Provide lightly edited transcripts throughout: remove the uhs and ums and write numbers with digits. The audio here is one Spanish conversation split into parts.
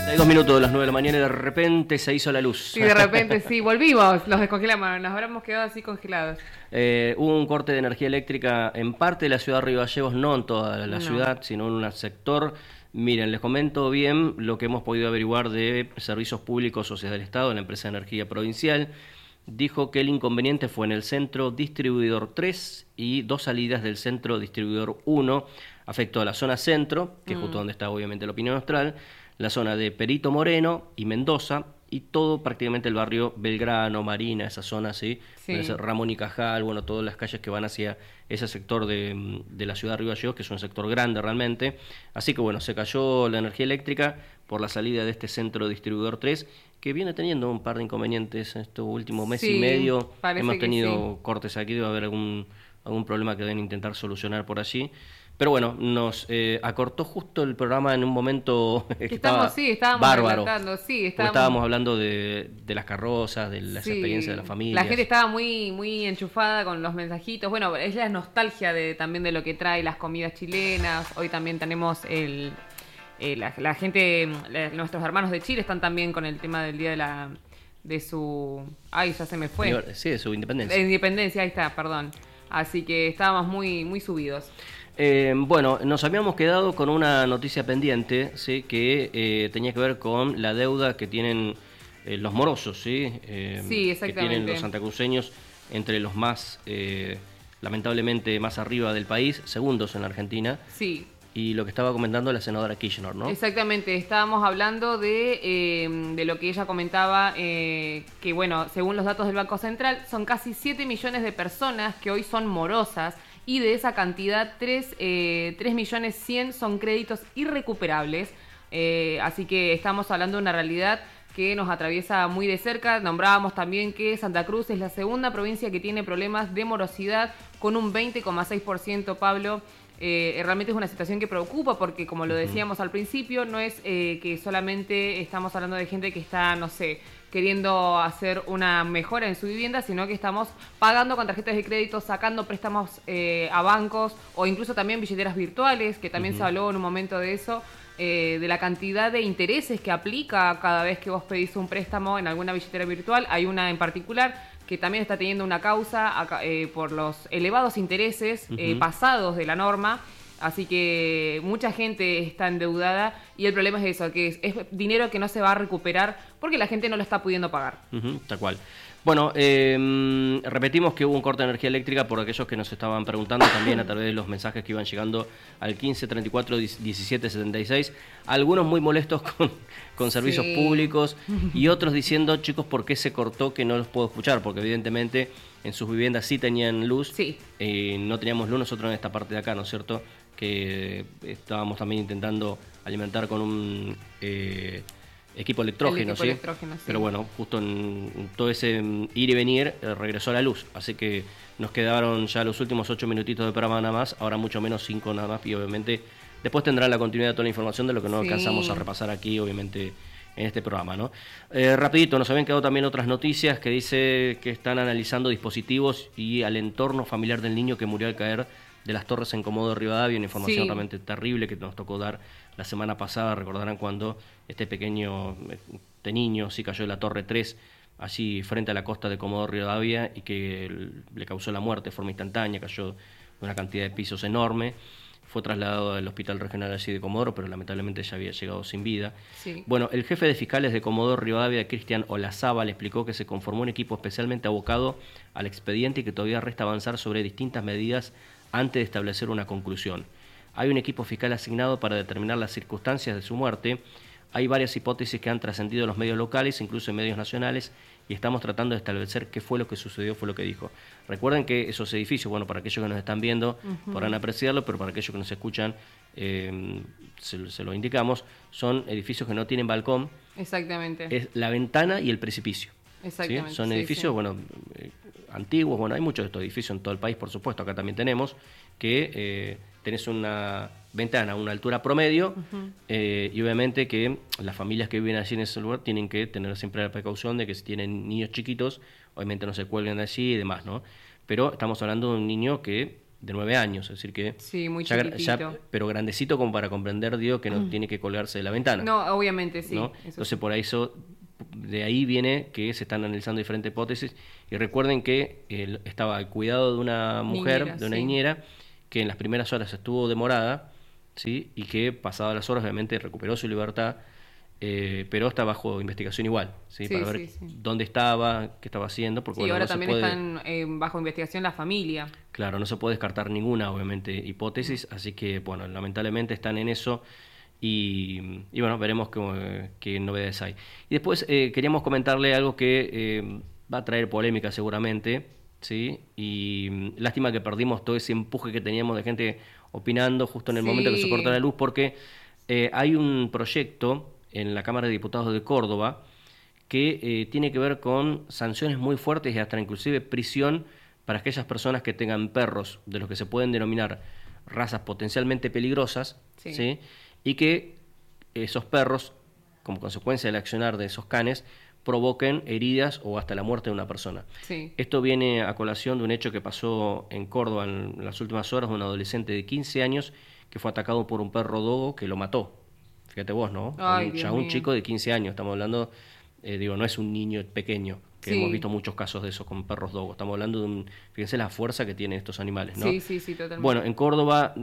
Hay 2 minutos de las 9 de la mañana y de repente se hizo la luz. Sí, de repente sí, volvimos, nos descongelamos, nos habremos quedado así congelados. Hubo un corte de energía eléctrica en parte de la ciudad de Río Gallegos, no en toda la ciudad, sino en un sector. Miren, les comento bien lo que hemos podido averiguar de Servicios Públicos Sociedad del Estado, en la empresa de energía provincial. Dijo que el inconveniente fue en el centro distribuidor 3 y 2 salidas del centro distribuidor 1. Afectó a la zona centro, que es justo donde está obviamente la Opinión Austral, la zona de Perito Moreno y Mendoza, y todo prácticamente el barrio Belgrano, Marina, esa zona, ¿sí? Ramón y Cajal, bueno, todas las calles que van hacia ese sector de la ciudad de Río Gallegos, que es un sector grande realmente. Así que bueno, se cayó la energía eléctrica por la salida de este centro distribuidor 3, que viene teniendo un par de inconvenientes en este último mes y medio. Hemos tenido cortes aquí, debe haber algún problema que deben intentar solucionar por allí. Pero bueno, nos acortó justo el programa en un momento que estábamos bárbaro. Estábamos hablando de las carrozas, de las experiencias de las familias. La gente estaba muy enchufada con los mensajitos. Bueno, es la nostalgia también de lo que trae las comidas chilenas. Hoy también tenemos la gente, nuestros hermanos de Chile están también con el tema del día de su... Ay, ya se me fue. Sí, de su independencia. De independencia, ahí está, perdón. Así que estábamos muy subidos. Bueno, nos habíamos quedado con una noticia pendiente, ¿sí? Que tenía que ver con la deuda que tienen los morosos, ¿sí? Sí, exactamente. Que tienen los santacruceños entre los más, lamentablemente, más arriba del país, segundos en la Argentina. Sí. Y lo que estaba comentando la senadora Kirchner, ¿no? Exactamente, estábamos hablando de lo que ella comentaba, que bueno, según los datos del Banco Central, son casi 7 millones de personas que hoy son morosas, y de esa cantidad 3.100.000 son créditos irrecuperables, así que estamos hablando de una realidad que nos atraviesa muy de cerca. Nombrábamos también que Santa Cruz es la segunda provincia que tiene problemas de morosidad, con un 20,6%, Pablo. Realmente es una situación que preocupa porque, como lo decíamos al principio, no es que solamente estamos hablando de gente que está, no sé, queriendo hacer una mejora en su vivienda, sino que estamos pagando con tarjetas de crédito, sacando préstamos a bancos o incluso también billeteras virtuales, que también se habló en un momento de eso, de la cantidad de intereses que aplica cada vez que vos pedís un préstamo en alguna billetera virtual. Hay una en particular que también está teniendo una causa por los elevados intereses pasados de la norma. Así que mucha gente está endeudada y el problema es eso, que es dinero que no se va a recuperar porque la gente no lo está pudiendo pagar. Tal cual. Bueno, repetimos que hubo un corte de energía eléctrica por aquellos que nos estaban preguntando también a través de los mensajes que iban llegando al 15 34 17 76. Algunos muy molestos con servicios públicos y otros diciendo, chicos, ¿por qué se cortó? Que no los puedo escuchar, porque evidentemente en sus viviendas sí tenían luz. No teníamos luz nosotros en esta parte de acá, ¿no es cierto? Que estábamos también intentando alimentar con un equipo electrógeno, ¿sí? Pero bueno, justo en todo ese ir y venir regresó la luz, así que nos quedaron ya los últimos 8 minutitos de programa nada más, ahora mucho menos 5 nada más, y obviamente después tendrán la continuidad de toda la información de lo que no alcanzamos a repasar aquí, obviamente, en este programa, ¿no? Rapidito, nos habían quedado también otras noticias que dice que están analizando dispositivos y al entorno familiar del niño que murió al caer de las torres en Comodoro Rivadavia, una información realmente terrible que nos tocó dar la semana pasada. Recordarán cuando este niño sí cayó de la torre 3 allí frente a la costa de Comodoro Rivadavia y que le causó la muerte de forma instantánea, cayó de una cantidad de pisos enorme. Fue trasladado al Hospital Regional allí de Comodoro, pero lamentablemente ya había llegado sin vida. Bueno, el jefe de fiscales de Comodoro Rivadavia, Cristian Olazábal, explicó que se conformó un equipo especialmente abocado al expediente y que todavía resta avanzar sobre distintas medidas antes de establecer una conclusión. Hay un equipo fiscal asignado para determinar las circunstancias de su muerte. Hay varias hipótesis que han trascendido en los medios locales, incluso en medios nacionales, y estamos tratando de establecer qué fue lo que sucedió, fue lo que dijo. Recuerden que esos edificios, bueno, para aquellos que nos están viendo podrán apreciarlo, pero para aquellos que nos escuchan, se lo indicamos, son edificios que no tienen balcón. Exactamente. Es la ventana y el precipicio. Exactamente. ¿Sí? Son edificios, bueno, antiguos, bueno, hay muchos de estos edificios en todo el país, por supuesto, acá también tenemos, que tenés una ventana a una altura promedio, y obviamente que las familias que viven allí en ese lugar tienen que tener siempre la precaución de que si tienen niños chiquitos, obviamente no se cuelguen de allí y demás, ¿no? Pero estamos hablando de un niño que de 9 años, es decir que Sí, muy ya, chiquitito. pero grandecito como para comprender, digo, que no tiene que colgarse de la ventana. No, obviamente sí. ¿no? Eso Entonces sí. por eso, de ahí viene que se están analizando diferentes hipótesis, y recuerden que estaba al cuidado de una mujer, Niñera, de una sí. niñera, que en las primeras horas estuvo demorada, ¿sí? Y que pasadas las horas obviamente recuperó su libertad, pero está bajo investigación igual, ¿sí? Sí, Para ver sí, sí. dónde estaba, qué estaba haciendo, porque Sí, bueno, ahora no se también puede, están bajo investigación la familia. claro, no se puede descartar ninguna, obviamente, hipótesis, así que bueno, lamentablemente están en eso. Y bueno, veremos qué novedades hay. Y después queríamos comentarle algo que va a traer polémica seguramente, ¿sí? Y lástima que perdimos todo ese empuje que teníamos de gente opinando justo en el momento que se cortó la luz, porque hay un proyecto en la Cámara de Diputados de Córdoba que tiene que ver con sanciones muy fuertes y hasta inclusive prisión para aquellas personas que tengan perros de los que se pueden denominar razas potencialmente peligrosas, Sí. ¿sí? Y que esos perros, como consecuencia del accionar de esos canes, provoquen heridas o hasta la muerte de una persona. Sí. Esto viene a colación de un hecho que pasó en Córdoba en las últimas horas, de un adolescente de 15 años que fue atacado por un perro dogo que lo mató. Fíjate vos, ¿no? Ay, Dios Un mío. chico de 15 años, estamos hablando, no es un niño pequeño, que Sí. hemos visto muchos casos de eso con perros dogos. Estamos hablando de fíjense la fuerza que tienen estos animales, ¿no? Sí, sí, sí, totalmente. Bueno, en Córdoba,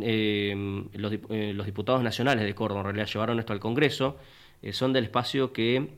los diputados nacionales de Córdoba en realidad llevaron esto al Congreso, son del espacio que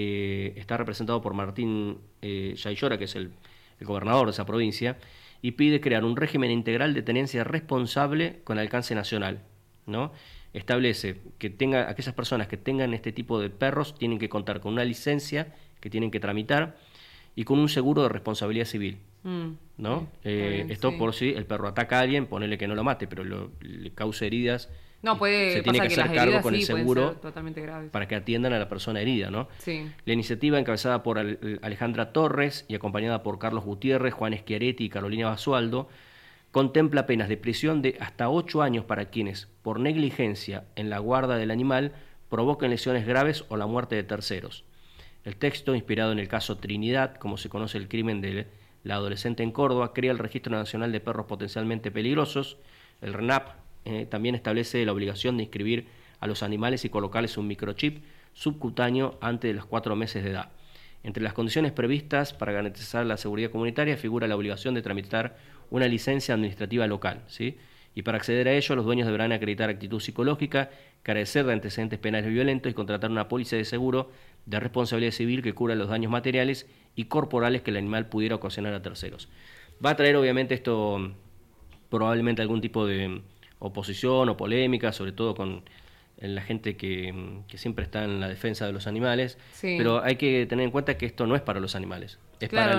está representado por Martín Yayora, que es el gobernador de esa provincia, y pide crear un régimen integral de tenencia responsable con alcance nacional, ¿no? Establece que aquellas personas que tengan este tipo de perros tienen que contar con una licencia que tienen que tramitar y con un seguro de responsabilidad civil, ¿no? Bien, Esto sí. por si el perro ataca a alguien, ponele que no lo mate, pero le cause heridas. No, puede se tiene pasar que que hacer las cargo heridas con el sí pueden seguro ser totalmente graves. para que atiendan a la persona herida, ¿no? Sí. La iniciativa, encabezada por Alejandra Torres y acompañada por Carlos Gutiérrez, Juan Schiaretti y Carolina Basualdo, contempla penas de prisión de hasta 8 años para quienes, por negligencia en la guarda del animal, provoquen lesiones graves o la muerte de terceros. El texto, inspirado en el caso Trinidad, como se conoce el crimen de la adolescente en Córdoba, crea el Registro Nacional de Perros Potencialmente Peligrosos. El RENAP también establece la obligación de inscribir a los animales y colocarles un microchip subcutáneo antes de los 4 meses de edad. Entre las condiciones previstas para garantizar la seguridad comunitaria figura la obligación de tramitar una licencia administrativa local, ¿sí? Y para acceder a ello, los dueños deberán acreditar actitud psicológica, carecer de antecedentes penales violentos y contratar una póliza de seguro de responsabilidad civil que cubra los daños materiales y corporales que el animal pudiera ocasionar a terceros. Va a traer obviamente esto probablemente algún tipo de oposición o polémica, sobre todo con la gente que siempre está en la defensa de los animales, Sí. pero hay que tener en cuenta que esto no es para los animales, es Claro,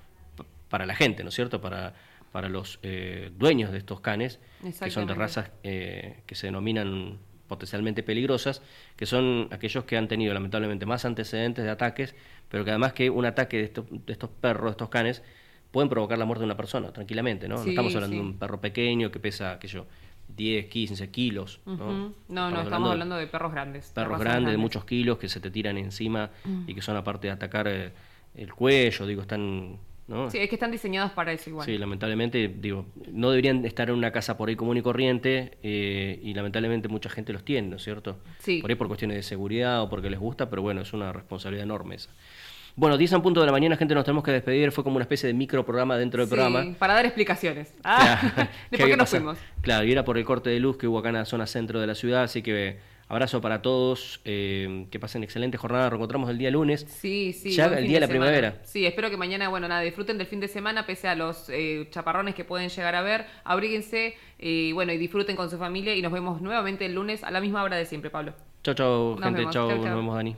para la gente, ¿no es cierto? Para los dueños de estos canes, que son de Exactamente. razas que se denominan potencialmente peligrosas, que son aquellos que han tenido lamentablemente más antecedentes de ataques, pero que además que un ataque de estos perros, de estos canes, pueden provocar la muerte de una persona tranquilamente, ¿no? Sí, No estamos hablando sí. de un perro pequeño que pesa, qué sé yo, 10, 15 kilos, ¿no? Ujú. No, estamos hablando de perros grandes. de perros razas grandes de muchos kilos que se te tiran encima y que son, aparte de atacar el cuello, digo, están, ¿no? Sí, es que están diseñados para eso igual. Sí, lamentablemente, digo, no deberían estar en una casa por ahí común y corriente, y lamentablemente mucha gente los tiene, ¿no es cierto? Sí. Por ahí por cuestiones de seguridad o porque les gusta, pero bueno, es una responsabilidad enorme esa. Bueno, 10 en punto de la mañana, gente, nos tenemos que despedir. Fue como una especie de micro programa dentro del Sí, programa. para dar explicaciones. Claro, ¿De que por había qué nos pasado. fuimos? Claro, y era por el corte de luz que hubo acá en la zona centro de la ciudad, así que abrazo para todos, que pasen excelente jornada, nos reencontramos el día lunes. Sí, sí. Ya buen el fin día de la semana. primavera. Sí, espero que mañana, bueno, nada, disfruten del fin de semana, pese a los chaparrones que pueden llegar a ver. Abríguense y bueno, y disfruten con su familia y nos vemos nuevamente el lunes a la misma hora de siempre, Pablo. Chau, chau, Nos gente, vemos. chau, Chau, nos chau. vemos, Dani.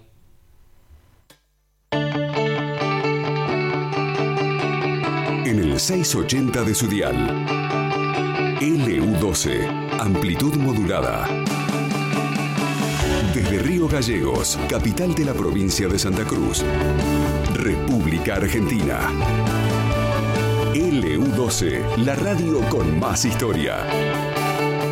En el 680 de su dial. LU12, amplitud modulada. Desde Río Gallegos, capital de la provincia de Santa Cruz, República Argentina. LU12, la radio con más historia.